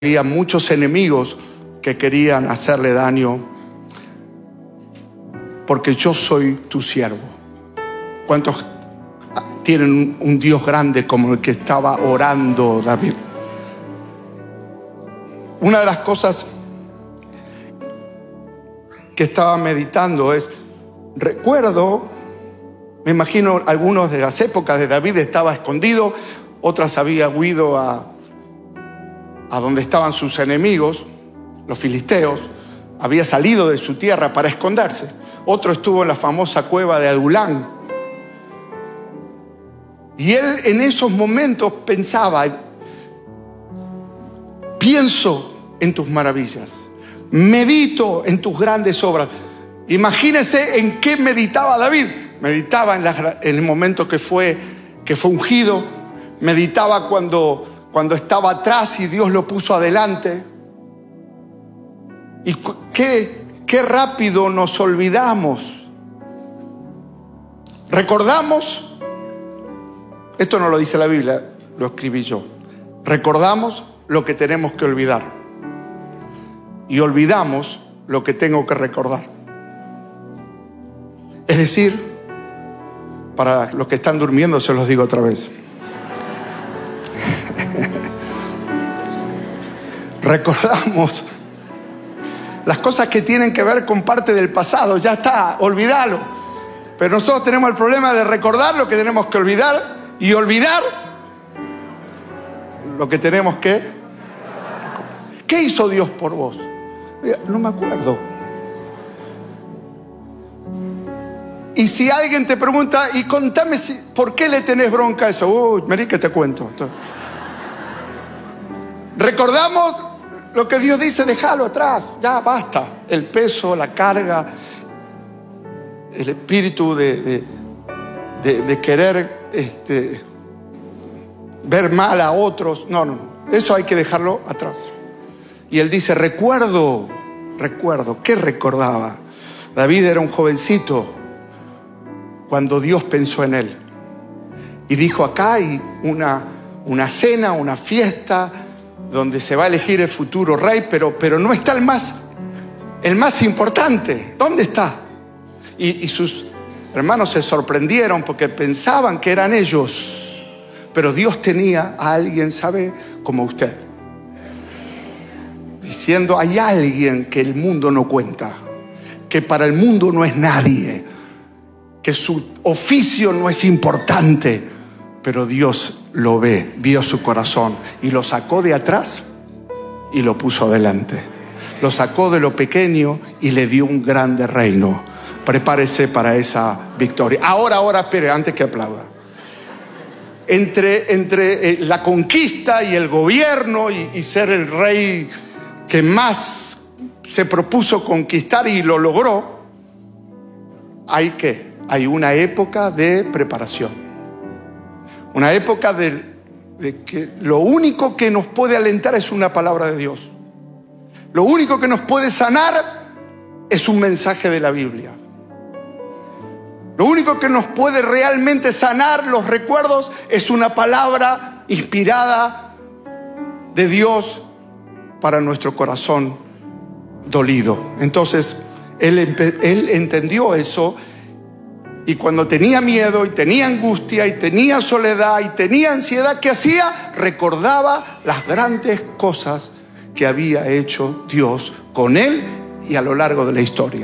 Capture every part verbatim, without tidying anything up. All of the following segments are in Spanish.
Había muchos enemigos que querían hacerle daño, porque yo soy tu siervo. ¿Cuántos tienen un Dios grande como el que estaba orando David? Una de las cosas que estaba meditando es, recuerdo, me imagino algunos de las épocas de David estaba escondido, otras había huido a a donde estaban sus enemigos, los filisteos, había salido de su tierra para esconderse. Otro estuvo en la famosa cueva de Adulán. Y él en esos momentos pensaba, pienso en tus maravillas, medito en tus grandes obras. Imagínense en qué meditaba David. Meditaba en, la, en el momento que fue, que fue ungido, meditaba cuando... cuando estaba atrás y Dios lo puso adelante. Y qué, qué rápido nos olvidamos. Recordamos, esto no lo dice la Biblia, lo escribí yo. Recordamos lo que tenemos que olvidar. Y olvidamos lo que tengo que recordar. Es decir, para los que están durmiendo se los digo otra vez. Recordamos las cosas que tienen que ver con parte del pasado. Ya está, olvídalo. Pero nosotros tenemos el problema de recordar lo que tenemos que olvidar y olvidar lo que tenemos que... ¿Qué hizo Dios por vos? No me acuerdo. Y si alguien te pregunta, y contame si, ¿por qué le tenés bronca a eso? Uy, vení que te cuento. Recordamos lo que Dios dice, déjalo atrás, ya basta. El peso, la carga, el espíritu de, de, de, de querer este, ver mal a otros. No, no, no. Eso hay que dejarlo atrás. Y él dice, recuerdo, recuerdo. ¿Qué recordaba? David era un jovencito cuando Dios pensó en él. Y dijo, acá hay una, una cena, una fiesta, donde se va a elegir el futuro rey, pero, pero no está el más, el más importante. ¿Dónde está? Y, y sus hermanos se sorprendieron porque pensaban que eran ellos. Pero Dios tenía a alguien, ¿sabe? Como usted. Diciendo, hay alguien que el mundo no cuenta, que para el mundo no es nadie, que su oficio no es importante, pero Dios lo ve, vio su corazón y lo sacó de atrás y lo puso adelante. Lo sacó de lo pequeño y le dio un grande reino. Prepárese para esa victoria. Ahora, ahora, espere, antes que aplauda. Entre, entre la conquista y el gobierno y, y ser el rey que más se propuso conquistar y lo logró, hay que, hay una época de preparación. Una época de, de que lo único que nos puede alentar es una palabra de Dios. Lo único que nos puede sanar es un mensaje de la Biblia. Lo único que nos puede realmente sanar los recuerdos es una palabra inspirada de Dios para nuestro corazón dolido. Entonces, él, él entendió eso. Y cuando tenía miedo y tenía angustia y tenía soledad y tenía ansiedad, ¿qué hacía? Recordaba las grandes cosas que había hecho Dios con él y a lo largo de la historia.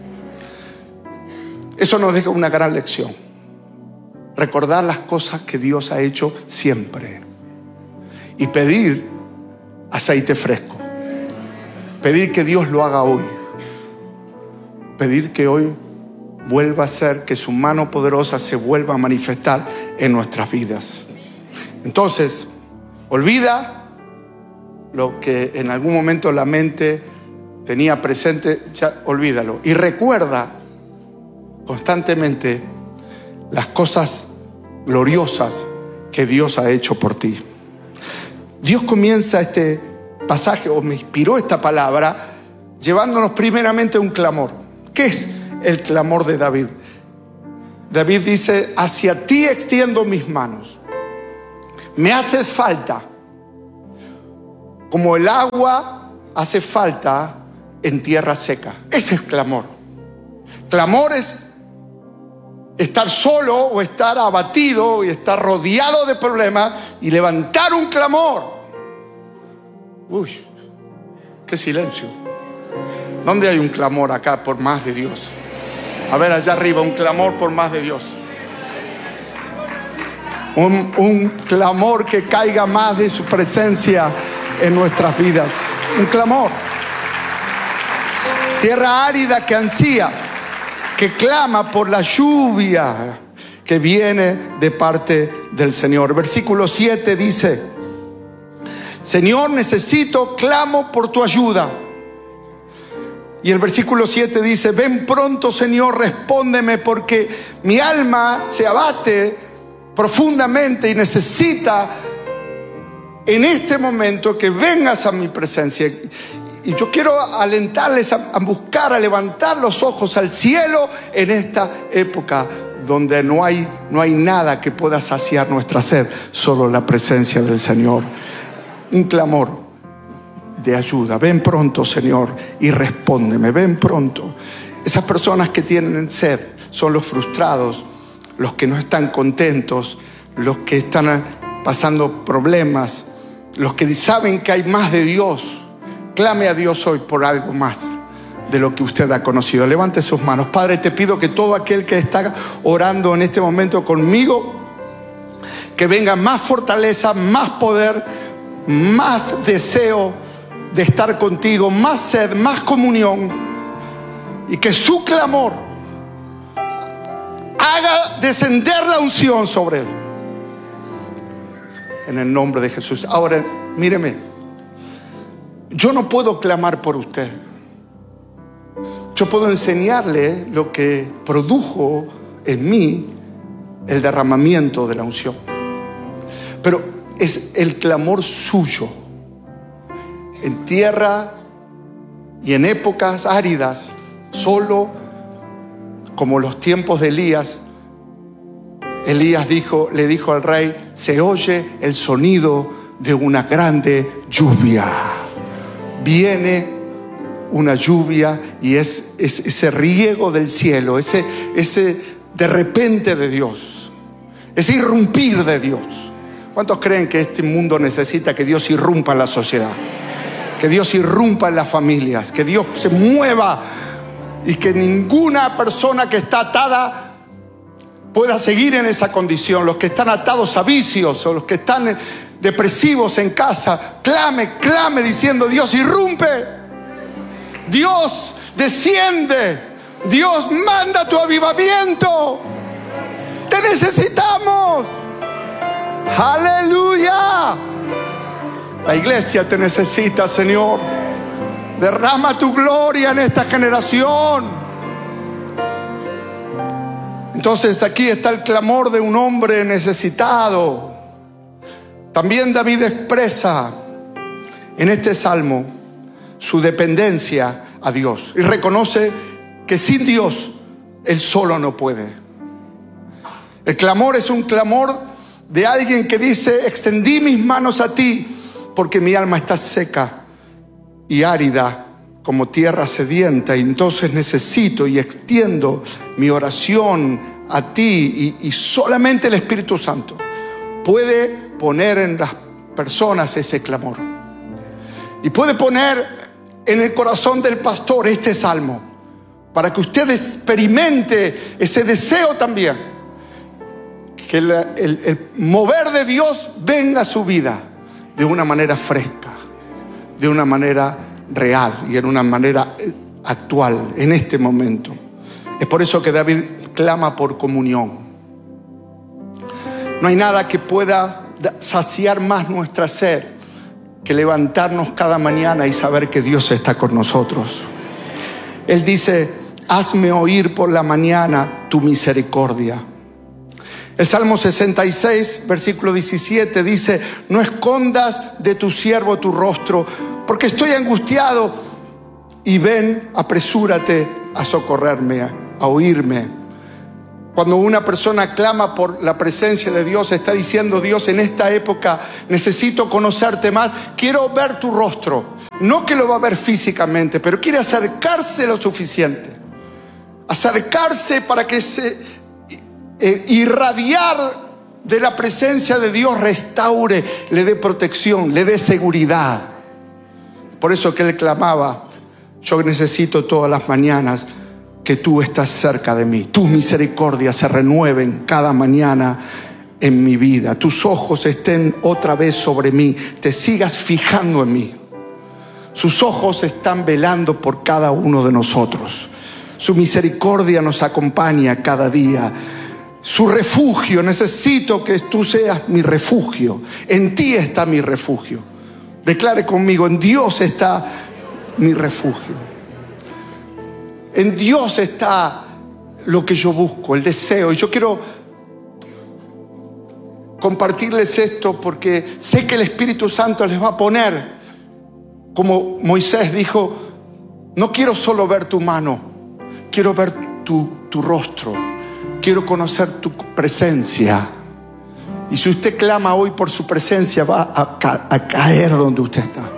Eso nos deja una gran lección. Recordar las cosas que Dios ha hecho siempre. Y pedir aceite fresco. Pedir que Dios lo haga hoy. Pedir que hoy vuelva a ser, que su mano poderosa se vuelva a manifestar en nuestras vidas. Entonces, olvida lo que en algún momento la mente tenía presente, ya olvídalo. Y recuerda constantemente las cosas gloriosas que Dios ha hecho por ti. Dios comienza este pasaje, o me inspiró esta palabra, llevándonos primeramente a un clamor. ¿Qué es el clamor de David? David dice, hacia ti extiendo mis manos. Me haces falta. como el agua hace falta en tierra seca. Ese es clamor. Clamor es estar solo o estar abatido y estar rodeado de problemas y levantar un clamor. Uy, qué silencio. ¿Dónde hay un clamor acá por más de Dios? A ver, allá arriba, un clamor por más de Dios. Un, un clamor que caiga más de su presencia en nuestras vidas. Un clamor. Tierra árida que ansía, que clama por la lluvia que viene de parte del Señor. Versículo siete dice: Señor, necesito, clamo por tu ayuda. Y el versículo siete dice: ven pronto, Señor, respóndeme, porque mi alma se abate profundamente y necesita en este momento que vengas a mi presencia. Y yo quiero alentarles a, a buscar, a levantar los ojos al cielo en esta época donde no hay, no hay nada que pueda saciar nuestra sed, solo la presencia del Señor. Un clamor de ayuda. Ven pronto, Señor, y respóndeme. Ven pronto. Esas personas que tienen sed son los frustrados, los que no están contentos, los que están pasando problemas, los que saben que hay más de Dios. Clame a Dios hoy por algo más de lo que usted ha conocido. Levante sus manos. Padre, te pido que todo aquel que está orando en este momento conmigo, que venga más fortaleza, más poder, más deseo de estar contigo, más sed, más comunión, y que su clamor haga descender la unción sobre él. En el nombre de Jesús. Ahora, míreme. Yo no puedo clamar por usted. Yo puedo enseñarle lo que produjo en mí el derramamiento de la unción. Pero es el clamor suyo. En tierra y en épocas áridas, solo como los tiempos de Elías, Elías dijo, le dijo al rey: se oye el sonido de una grande lluvia. Viene una lluvia y es, es ese riego del cielo, ese, ese de repente de Dios, ese irrumpir de Dios. ¿Cuántos creen que este mundo necesita que Dios irrumpa en la sociedad? Que Dios irrumpa en las familias, que Dios se mueva y que ninguna persona que está atada pueda seguir en esa condición. Los que están atados a vicios o los que están depresivos en casa, clame, clame diciendo: Dios irrumpe, Dios desciende, Dios manda tu avivamiento, te necesitamos. Aleluya. La iglesia te necesita, Señor. Derrama tu gloria en esta generación. Entonces aquí está el clamor de un hombre necesitado. También David expresa en este salmo su dependencia a Dios y reconoce que sin Dios él solo no puede. El clamor es un clamor de alguien que dice: extendí mis manos a ti porque mi alma está seca y árida como tierra sedienta, y entonces necesito y extiendo mi oración a ti, y, y solamente el Espíritu Santo puede poner en las personas ese clamor y puede poner en el corazón del pastor este salmo para que usted experimente ese deseo también, que el, el, el mover de Dios venga a su vida de una manera fresca, de una manera real y en una manera actual en este momento. Es por eso que David clama por comunión. No hay nada que pueda saciar más nuestra sed que levantarnos cada mañana y saber que Dios está con nosotros. Él dice: hazme oír por la mañana tu misericordia. El Salmo sesenta y seis, versículo diecisiete dice: no escondas de tu siervo tu rostro, porque estoy angustiado, y ven, apresúrate a socorrerme, a oírme. Cuando una persona clama por la presencia de Dios, está diciendo: Dios, en esta época necesito conocerte más, quiero ver tu rostro. No que lo va a ver físicamente, pero quiere acercarse lo suficiente. Acercarse para que se eh, irradiar de la presencia de Dios restaure, le dé protección, le dé seguridad. Por eso que él clamaba: yo necesito todas las mañanas que tú estás cerca de mí. Tus misericordias se renueven cada mañana en mi vida. Tus ojos estén otra vez sobre mí. Te sigas fijando en mí. Sus ojos están velando por cada uno de nosotros. Su misericordia nos acompaña cada día. Su refugio, necesito que tú seas mi refugio. En ti está mi refugio. Declare conmigo: en Dios está mi refugio. En Dios está lo que yo busco, el deseo. Y yo quiero compartirles esto porque sé que el Espíritu Santo les va a poner, como Moisés dijo: no quiero solo ver tu mano, quiero ver tu, tu rostro, quiero conocer tu presencia. Y si usted clama hoy por su presencia, va a, ca- a caer donde usted está.